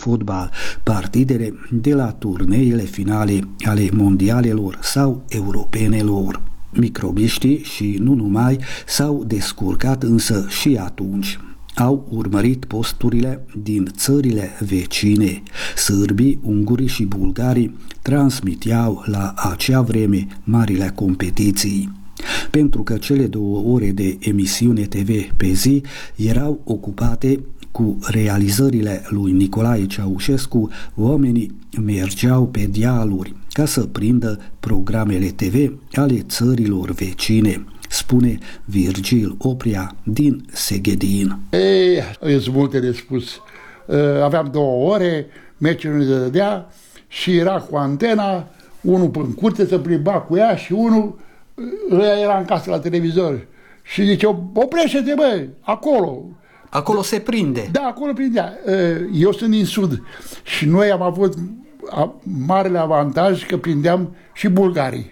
fotbal, partidele de la turneele finale ale mondialelor sau europenelor. Microbiștii și nu numai s-au descurcat însă și atunci. Au urmărit posturile din țările vecine. Sârbii, ungurii și bulgarii transmiteau la acea vreme marile competiții. Pentru că cele 2 ore de emisiune TV pe zi erau ocupate cu realizările lui Nicolae Ceaușescu, oamenii mergeau pe dealuri ca să prindă programele TV ale țărilor vecine, spune Virgil Oprea din Seghedin. Sunt multe de spus. Aveam 2 ore, meciul nu se dădea și era cu antena, unul în curte se plimba cu ea și unul era în casă la televizor. Și zice, oprește-te, bă, acolo. Acolo se prinde. Da, acolo prindea. Eu sunt din sud și noi am avut marele avantaj că prindeam și bulgarii.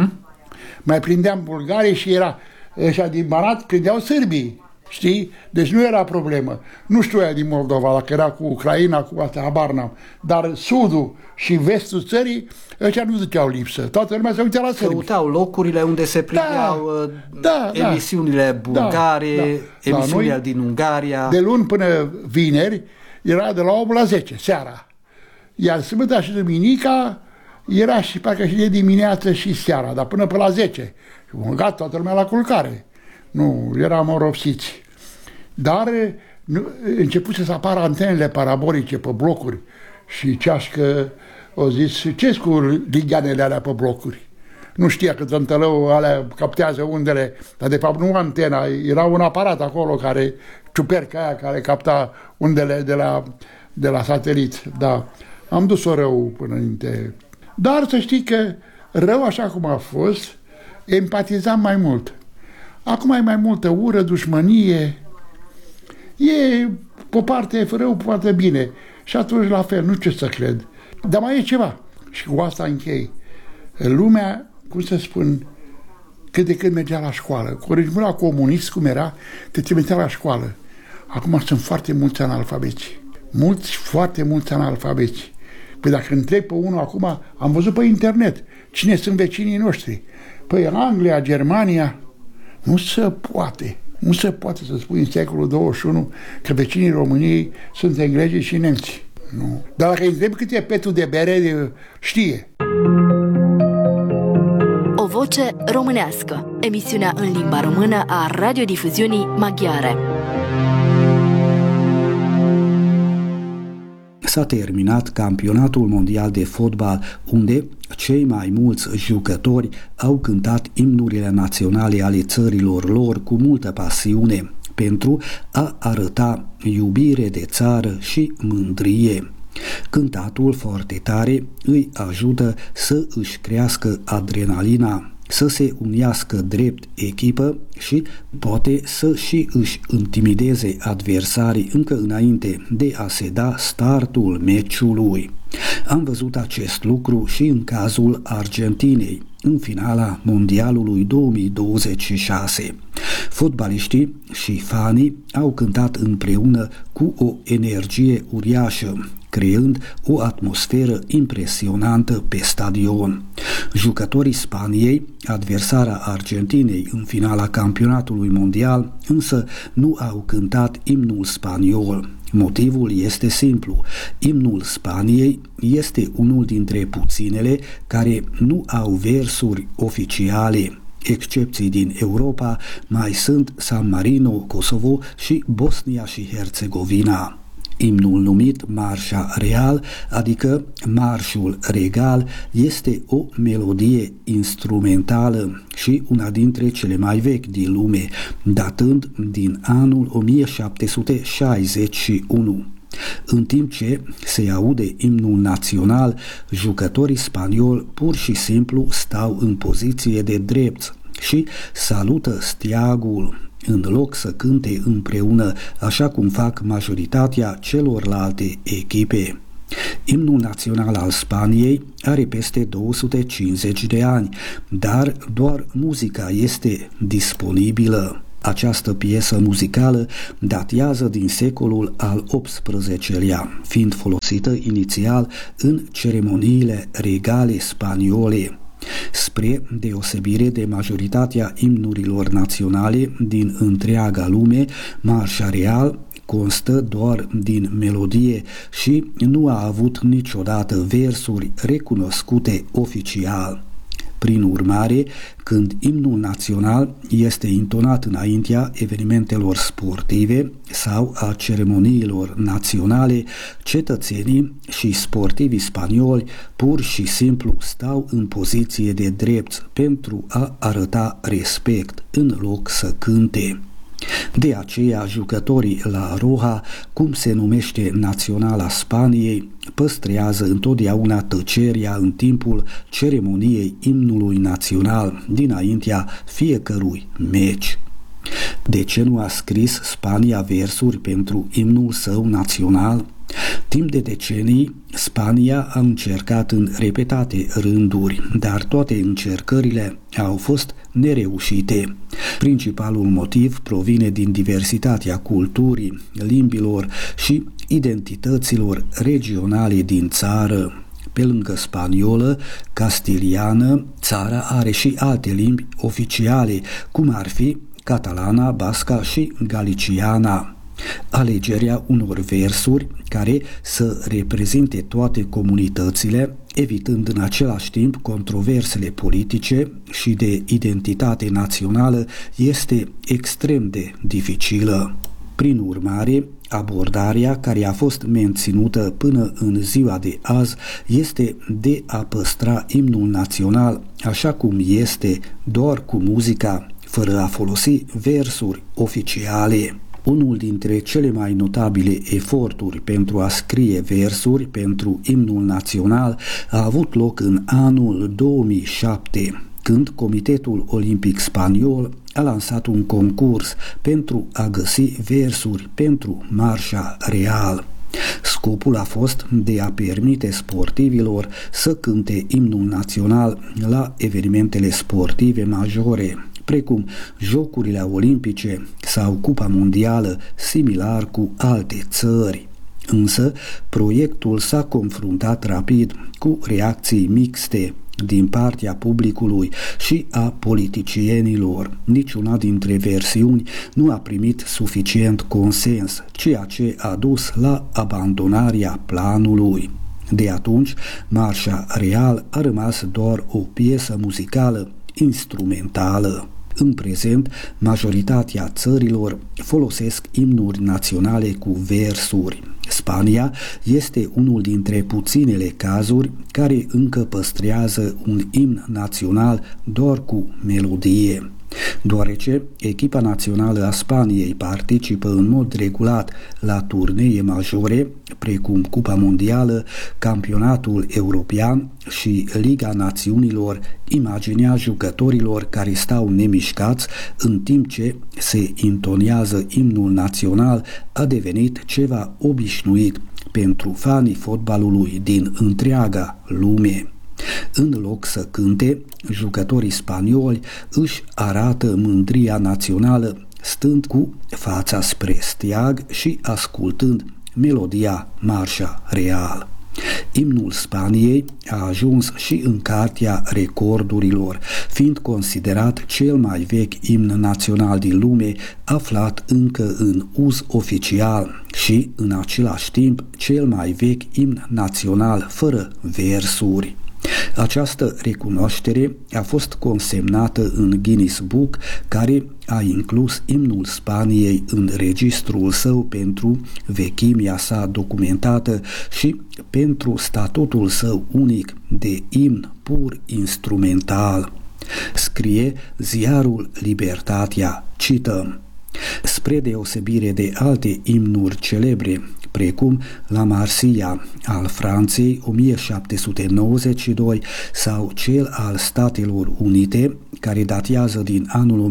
Mai prindeam bulgarii și era ăștia din Banat, prindeau sârbii, știi? Deci nu era problemă. Nu știu aia din Moldova, dacă era cu Ucraina, cu asta, habar n-am. Dar sudul și vestul țării, ăștia nu duceau lipsă. Toată lumea se uita la sârbi. Căutau locurile unde se prindeau emisiunile bulgare, emisiunile din Ungaria. De luni până vineri era de la 8 la 10, seara. Iar sâmbătă și duminica era și parcă și de dimineață și seara, dar până pe la 10. Gata, toată lumea la culcare. Nu, eram oropsiți. Dar început să apară antenele parabolice pe blocuri și ceașcă o zis, ce-s cu ligheanele alea pe blocuri? Nu știa că tântălău alea captează undele, dar de fapt nu antena, era un aparat acolo care, ciuperca aia care capta undele de la satelit. Da, am dus-o rău până înainte. Dar să știi că rău așa cum a fost, empatizam mai mult. Acum e mai multă ură, dușmănie. E pe parte rău, pe parte bine. Și atunci la fel, nu ce să cred. Dar mai e ceva. Și cu asta închei. Lumea, cum să spun, cât de cât mergea la școală. Cu regimul comunist, cum era, te trimitea la școală. Acum sunt foarte mulți analfabeți. Foarte mulți analfabeți. Păi dacă întreb pe unul acum, am văzut pe internet cine sunt vecinii noștri. Păi Anglia, Germania, nu se poate. Nu se poate să spui în secolul 21 că vecinii României sunt englezii și nemți. Nu. Dar dacă îi întreb cât e petul de bere, știe. O voce românească. Emisiunea în limba română a radiodifuziunii maghiare. S-a terminat campionatul mondial de fotbal, unde cei mai mulți jucători au cântat imnurile naționale ale țărilor lor cu multă pasiune, pentru a arăta iubire de țară și mândrie. Cântatul foarte tare îi ajută să își crească adrenalina, să se unească drept echipă și poate să și își intimideze adversarii încă înainte de a se da startul meciului. Am văzut acest lucru și în cazul Argentinei, în finala mondialului 2026. Fotbaliștii și fanii au cântat împreună cu o energie uriașă, creând o atmosferă impresionantă pe stadion. Jucătorii Spaniei, adversara Argentinei în finala campionatului mondial, însă nu au cântat imnul spaniol. Motivul este simplu. Imnul Spaniei este unul dintre puținele care nu au versuri oficiale. Excepții din Europa mai sunt San Marino, Kosovo și Bosnia și Herțegovina. Imnul numit Marșa Real, adică Marșul Regal, este o melodie instrumentală și una dintre cele mai vechi din lume, datând din anul 1761. În timp ce se aude imnul național, jucătorii spanioli pur și simplu stau în poziție de drept și salută steagul, în loc să cânte împreună, așa cum fac majoritatea celorlalte echipe. Imnul național al Spaniei are peste 250 de ani, dar doar muzica este disponibilă. Această piesă muzicală datează din secolul al XVIII-lea, fiind folosită inițial în ceremoniile regale spaniole. Spre deosebire de majoritatea imnurilor naționale din întreaga lume, Marșa Real constă doar din melodie și nu a avut niciodată versuri recunoscute oficial. Prin urmare, când imnul național este intonat înaintea evenimentelor sportive sau a ceremoniilor naționale, cetățenii și sportivii spanioli pur și simplu stau în poziție de drept pentru a arăta respect în loc să cânte. De aceea, jucătorii La Roja, cum se numește naționala Spaniei, păstrează întotdeauna tăcerea în timpul ceremoniei imnului național dinaintea fiecărui meci. De ce nu a scris Spania versuri pentru imnul său național? Timp de decenii, Spania a încercat în repetate rânduri, dar toate încercările au fost nereușite. Principalul motiv provine din diversitatea culturii, limbilor și identităților regionale din țară. Pe lângă spaniolă, castiliană, țara are și alte limbi oficiale, cum ar fi catalana, basca și galiciana. Alegerea unor versuri care să reprezinte toate comunitățile, evitând în același timp controversele politice și de identitate națională, este extrem de dificilă. Prin urmare, abordarea care a fost menținută până în ziua de azi este de a păstra imnul național așa cum este, doar cu muzica, fără a folosi versuri oficiale. Unul dintre cele mai notabile eforturi pentru a scrie versuri pentru imnul național a avut loc în anul 2007, când Comitetul Olimpic Spaniol a lansat un concurs pentru a găsi versuri pentru Marșa Real. Scopul a fost de a permite sportivilor să cânte imnul național la evenimentele sportive majore, precum Jocurile Olimpice sau Cupa Mondială, similar cu alte țări. Însă, proiectul s-a confruntat rapid cu reacții mixte din partea publicului și a politicienilor. Niciuna dintre versiuni nu a primit suficient consens, ceea ce a dus la abandonarea planului. De atunci, Marșa Real a rămas doar o piesă muzicală instrumentală. În prezent, majoritatea țărilor folosesc imnuri naționale cu versuri. Spania este unul dintre puținele cazuri care încă păstrează un imn național doar cu melodie. Deoarece echipa națională a Spaniei participă în mod regulat la turnee majore, precum Cupa Mondială, Campionatul European și Liga Națiunilor, imaginea jucătorilor care stau nemișcați în timp ce se intonează imnul național a devenit ceva obișnuit pentru fanii fotbalului din întreaga lume. În loc să cânte, jucătorii spanioli își arată mândria națională stând cu fața spre steag și ascultând melodia Marșa Real. Imnul Spaniei a ajuns și în cartea recordurilor, fiind considerat cel mai vechi imn național din lume, aflat încă în uz oficial și, în același timp, cel mai vechi imn național fără versuri. Această recunoaștere a fost consemnată în Guinness Book, care a inclus imnul Spaniei în registrul său pentru vechimea sa documentată și pentru statutul său unic de imn pur instrumental. Scrie ziarul Libertatea, cităm: spre deosebire de alte imnuri celebre, precum La Marsilla al Franței 1792 sau cel al Statelor Unite, care datează din anul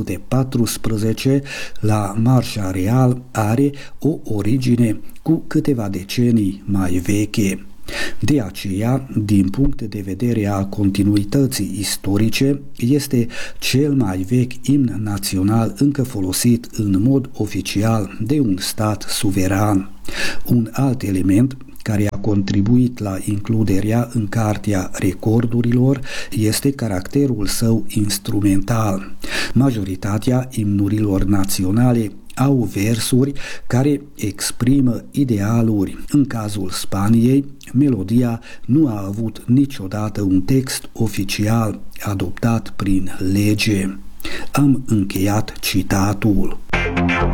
1814, la Marșa Real are o origine cu câteva decenii mai veche. De aceea, din punct de vedere al continuității istorice, este cel mai vechi imn național încă folosit în mod oficial de un stat suveran. Un alt element care a contribuit la includerea în Cartea Recordurilor este caracterul său instrumental. Majoritatea imnurilor naționale au versuri care exprimă idealuri. În cazul Spaniei, melodia nu a avut niciodată un text oficial adoptat prin lege. Am încheiat citatul.